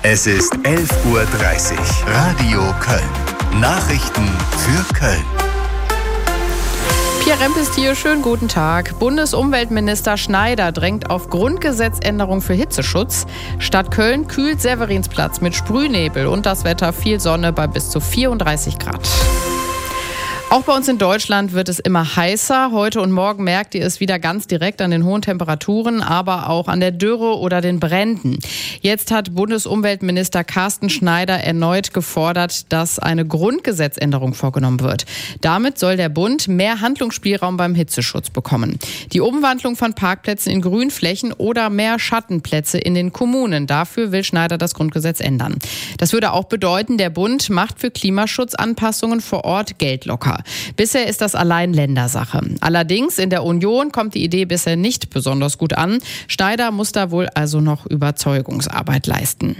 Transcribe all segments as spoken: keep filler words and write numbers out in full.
Es ist elf Uhr dreißig. Radio Köln. Nachrichten für Köln. Pia Remp ist hier, schönen guten Tag. Bundesumweltminister Schneider drängt auf Grundgesetzänderung für Hitzeschutz. Stadt Köln kühlt Severinsplatz mit Sprühnebel und das Wetter viel Sonne bei bis zu vierunddreißig Grad. Auch bei uns in Deutschland wird es immer heißer. Heute und morgen merkt ihr es wieder ganz direkt an den hohen Temperaturen, aber auch an der Dürre oder den Bränden. Jetzt hat Bundesumweltminister Carsten Schneider erneut gefordert, dass eine Grundgesetzänderung vorgenommen wird. Damit soll der Bund mehr Handlungsspielraum beim Hitzeschutz bekommen. Die Umwandlung von Parkplätzen in Grünflächen oder mehr Schattenplätze in den Kommunen. Dafür will Schneider das Grundgesetz ändern. Das würde auch bedeuten, der Bund macht für Klimaschutzanpassungen vor Ort Geld locker. Bisher ist das allein Ländersache. Allerdings in der Union kommt die Idee bisher nicht besonders gut an. Schneider muss da wohl also noch Überzeugungsarbeit leisten.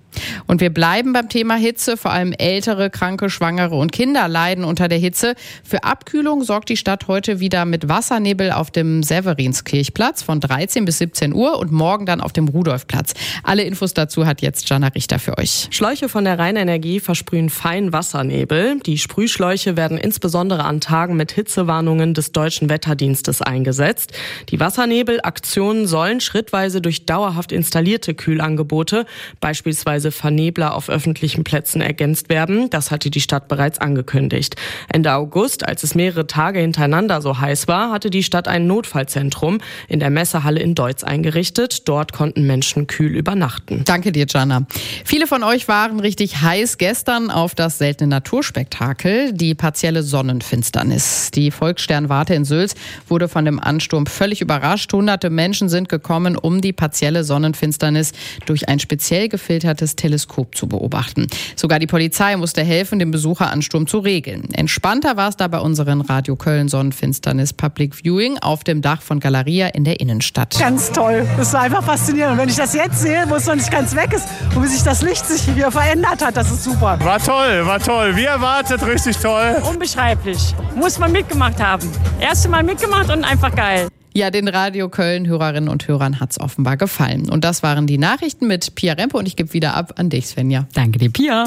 Und wir bleiben beim Thema Hitze. Vor allem ältere, kranke, Schwangere und Kinder leiden unter der Hitze. Für Abkühlung sorgt die Stadt heute wieder mit Wassernebel auf dem Severinskirchplatz von dreizehn bis siebzehn Uhr und morgen dann auf dem Rudolfplatz. Alle Infos dazu hat jetzt Jana Richter für euch. Schläuche von der Rheinenergie versprühen feinen Wassernebel. Die Sprühschläuche werden insbesondere an Tagen mit Hitzewarnungen des Deutschen Wetterdienstes eingesetzt. Die Wassernebelaktionen sollen schrittweise durch dauerhaft installierte Kühlangebote, beispielsweise Vernebler auf öffentlichen Plätzen, ergänzt werden. Das hatte die Stadt bereits angekündigt. Ende August, als es mehrere Tage hintereinander so heiß war, hatte die Stadt ein Notfallzentrum in der Messehalle in Deutz eingerichtet. Dort konnten Menschen kühl übernachten. Danke dir, Jana. Viele von euch waren richtig heiß gestern auf das seltene Naturspektakel, die partielle Sonnenfinsternis. Die Volkssternwarte in Sülz wurde von dem Ansturm völlig überrascht. Hunderte Menschen sind gekommen, um die partielle Sonnenfinsternis durch ein speziell gefiltertes Teleskop zu beobachten. Sogar die Polizei musste helfen, den Besucheransturm zu regeln. Entspannter war es da bei unseren Radio Köln Sonnenfinsternis Public Viewing auf dem Dach von Galeria in der Innenstadt. Ganz toll. Das war einfach faszinierend. Und wenn ich das jetzt sehe, wo es noch nicht ganz weg ist und wie sich das Licht sich hier verändert hat, das ist super. War toll, war toll. Wie erwartet, richtig toll. Unbeschreiblich. Muss man mitgemacht haben. Erste Mal mitgemacht und einfach geil. Ja, den Radio Köln Hörerinnen und Hörern hat's offenbar gefallen. Und das waren die Nachrichten mit Pia Rempe und ich gebe wieder ab an dich, Svenja. Danke dir, Pia.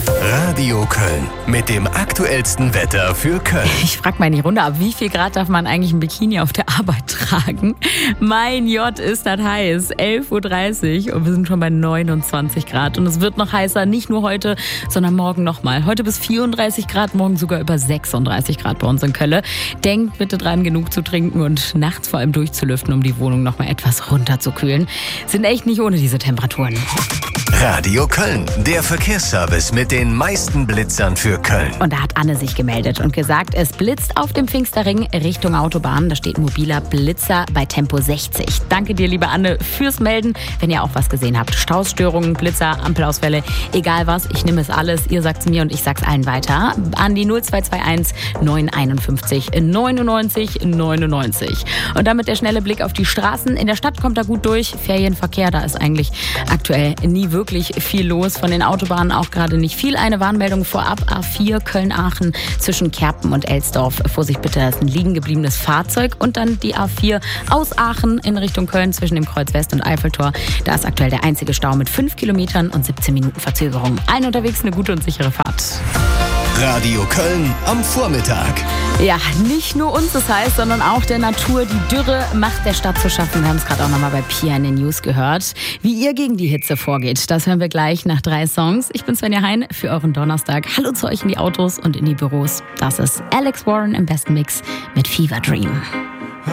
Radio Köln mit dem aktuellsten Wetter für Köln. Ich frage mal in die Runde ab, wie viel Grad darf man eigentlich ein Bikini auf der Arbeit tragen? Mein J, ist das heiß. elf Uhr dreißig und wir sind schon bei neunundzwanzig Grad. Und es wird noch heißer, nicht nur heute, sondern morgen nochmal. Heute bis vierunddreißig Grad, morgen sogar über sechsunddreißig Grad bei uns in Köln. Denkt bitte dran, genug zu trinken und nachts vor allem durchzulüften, um die Wohnung noch mal etwas runterzukühlen. Sind echt nicht ohne diese Temperaturen. Radio Köln, der Verkehrsservice mit den meisten Blitzern für Köln. Und da hat Anne sich gemeldet und gesagt, es blitzt auf dem Pfingsterring Richtung Autobahn. Da steht ein mobiler Blitzer bei Tempo sechzig. Danke dir, liebe Anne, fürs Melden. Wenn ihr auch was gesehen habt, Stausstörungen, Blitzer, Ampelausfälle, egal was, ich nehme es alles. Ihr sagt es mir und ich sag's allen weiter. An die null zwei zwei eins neun fünf eins neunundneunzig neunundneunzig. Und damit der schnelle Blick auf die Straßen. In der Stadt kommt da gut durch. Ferienverkehr, da ist eigentlich aktuell nie wirklich viel los. Von den Autobahnen auch gerade nicht viel. Eine Warnmeldung vorab. A vier Köln-Aachen zwischen Kerpen und Elsdorf. Vorsicht bitte, das ist ein liegen gebliebenes Fahrzeug. Und dann die A vier aus Aachen in Richtung Köln zwischen dem Kreuz West und Eiffeltor. Da ist aktuell der einzige Stau mit fünf Kilometern und siebzehn Minuten Verzögerung. Allen unterwegs eine gute und sichere Fahrt. Radio Köln am Vormittag. Ja, nicht nur uns ist heiß, sondern auch der Natur. Die Dürre macht der Stadt zu schaffen. Wir haben es gerade auch nochmal bei Pia in den News gehört. Wie ihr gegen die Hitze vorgeht, das hören wir gleich nach drei Songs. Ich bin Svenja Hein für euren Donnerstag. Hallo zu euch in die Autos und in die Büros. Das ist Alex Warren im besten Mix mit Fever Dream.